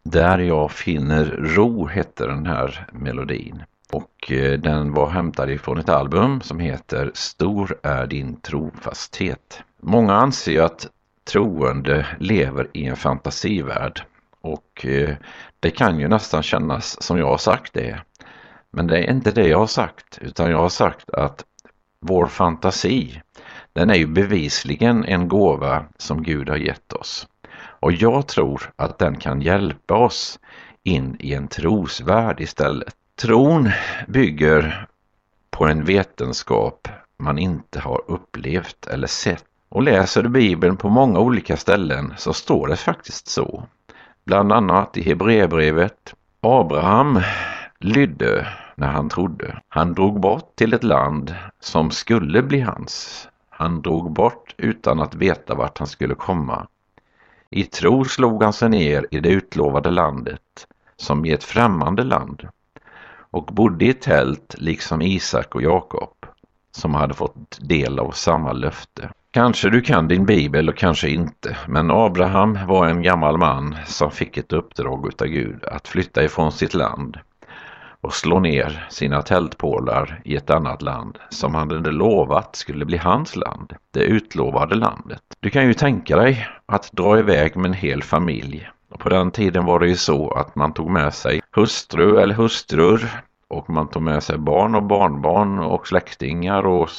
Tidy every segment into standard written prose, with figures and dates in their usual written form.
Där jag finner ro hette den här melodin. Och den var hämtad ifrån ett album som heter Stor är din trofasthet. Många anser ju att troende lever i en fantasivärld. Och det kan ju nästan kännas som jag har sagt det. Men det är inte det jag har sagt, utan jag har sagt att vår fantasi, den är ju bevisligen en gåva som Gud har gett oss. Och jag tror att den kan hjälpa oss in i en trosvärld istället. Tron bygger på en vetenskap man inte har upplevt eller sett. Och läser du Bibeln på många olika ställen så står det faktiskt så. Bland annat i Hebreerbrevet. Abraham lydde när han trodde. Han drog bort till ett land som skulle bli hans. Han drog bort utan att veta vart han skulle komma. I tro slog han sig ner i det utlovade landet som i ett främmande land och bodde i tält liksom Isak och Jakob som hade fått del av samma löfte. Kanske du kan din bibel och kanske inte, men Abraham var en gammal man som fick ett uppdrag utav Gud att flytta ifrån sitt land och slå ner sina tältpålar i ett annat land som han hade lovat skulle bli hans land, det utlovade landet. Du kan ju tänka dig att dra iväg med en hel familj. Och på den tiden var det ju så att man tog med sig hustru eller hustrur och man tog med sig barn och barnbarn och släktingar och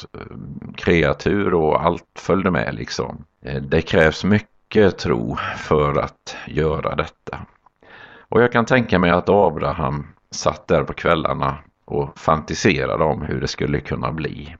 kreatur och allt följde med liksom. Det krävs mycket tro för att göra detta. Och jag kan tänka mig att Abraham satt där på kvällarna och fantiserade om hur det skulle kunna bli.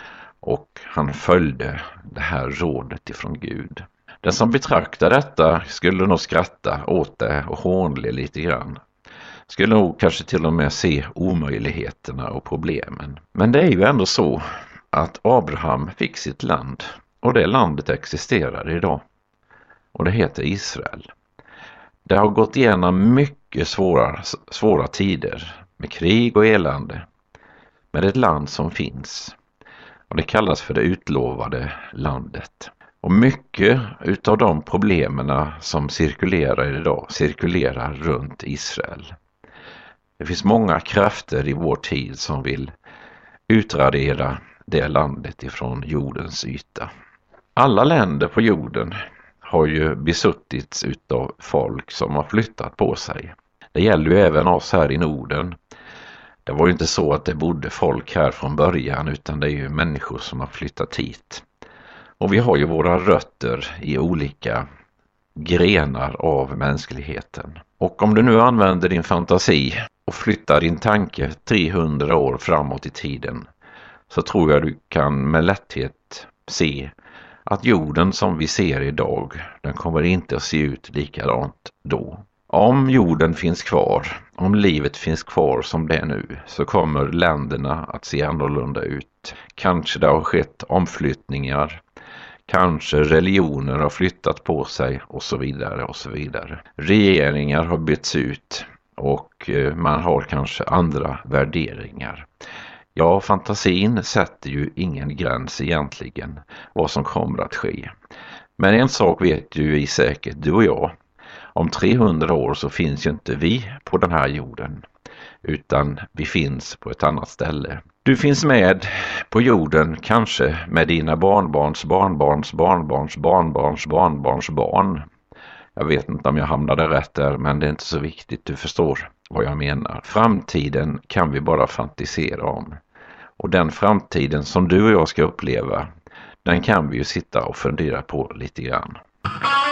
Och han följde det här rådet ifrån Gud. Den som betraktar detta skulle nog skratta åt det och hånle lite grann. Skulle nog kanske till och med se omöjligheterna och problemen. Men det är ju ändå så att Abraham fick sitt land och det landet existerar idag. Och det heter Israel. Det har gått igenom mycket svåra tider med krig och elände. Men det är ett land som finns. Och det kallas för det utlovade landet. Och mycket utav de problemen som cirkulerar idag cirkulerar runt Israel. Det finns många krafter i vår tid som vill utradera det landet ifrån jordens yta. Alla länder på jorden har ju besuttits utav folk som har flyttat på sig. Det gäller ju även oss här i Norden. Det var ju inte så att det bodde folk här från början utan det är ju människor som har flyttat hit. Och vi har ju våra rötter i olika grenar av mänskligheten. Och om du nu använder din fantasi och flyttar din tanke 300 år framåt i tiden så tror jag du kan med lätthet se att jorden som vi ser idag, den kommer inte att se ut likadant då. Om jorden finns kvar, om livet finns kvar som det är nu, så kommer länderna att se annorlunda ut. Kanske det har skett omflyttningar, kanske religioner har flyttat på sig och så vidare och så vidare. Regeringar har bytts ut och man har kanske andra värderingar. Ja, fantasin sätter ju ingen gräns egentligen vad som kommer att ske. Men en sak vet ju vi säkert, du och jag. Om 300 år så finns ju inte vi på den här jorden, utan vi finns på ett annat ställe. Du finns med på jorden kanske med dina barnbarns barnbarns barnbarns barnbarns barnbarns barn. Jag vet inte om jag hamnade rätt där, men det är inte så viktigt, du förstår vad jag menar. Framtiden kan vi bara fantisera om. Och den framtiden som du och jag ska uppleva, den kan vi ju sitta och fundera på lite grann.